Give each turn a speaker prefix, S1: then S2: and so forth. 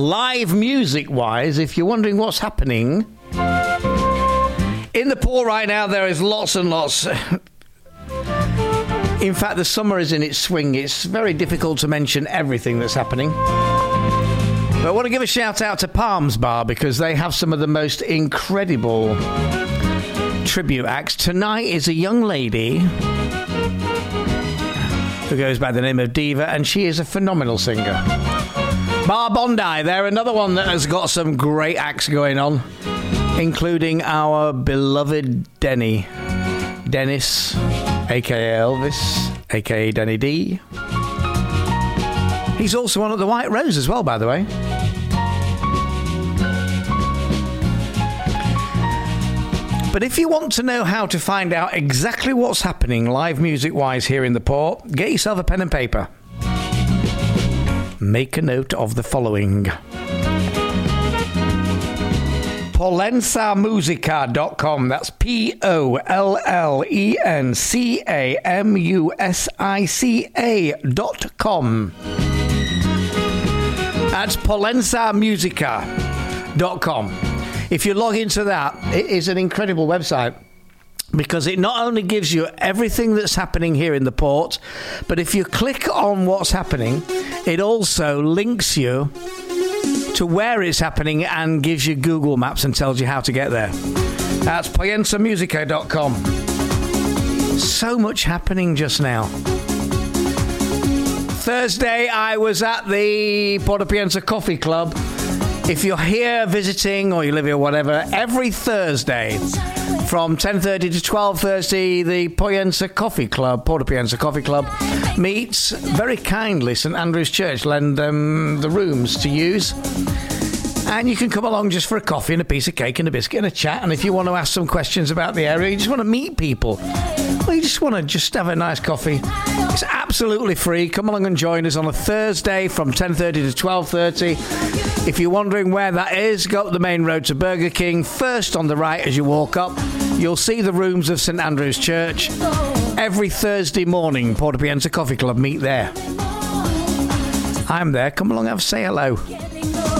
S1: live music-wise, if you're wondering what's happening in the Port right now, there is lots and lots. In fact, the summer is in its swing. It's very difficult to mention everything that's happening. But I want to give a shout out to Palms Bar because they have some of the most incredible tribute acts. Tonight is a young lady who goes by the name of Diva, and she is a phenomenal singer. Bar Bondi, they're another one that has got some great acts going on, including our beloved Dennis, a.k.a. Elvis, a.k.a. Denny D. He's also on at the White Rose as well, by the way. But if you want to know how to find out exactly what's happening live music-wise here in the Port, get yourself a pen and paper. Make a note of the following. PollensaMusica.com. That's PollensaMusica.com. That's PollensaMusica.com. If you log into that, it is an incredible website because it not only gives you everything that's happening here in the Port, but if you click on what's happening, it also links you to where it's happening and gives you Google Maps and tells you how to get there. That's PollensaMusica.com. So much happening just now. Thursday, I was at the Port-au-Prince Coffee Club. If you're here visiting or you live here, whatever, every Thursday from 10:30 to 12:30, the Port-au-Prince Coffee Club meets very kindly. St Andrew's Church lend them the rooms to use. And you can come along just for a coffee and a piece of cake and a biscuit and a chat. And if you want to ask some questions about the area, you just want to meet people, or you just want to just have a nice coffee, it's absolutely free. Come along and join us on a Thursday from 10:30 to 12:30. If you're wondering where that is, go up the main road to Burger King. First on the right as you walk up, you'll see the rooms of St Andrew's Church. Every Thursday morning, Port-au-Prince Coffee Club meet there. I'm there. Come along and say hello.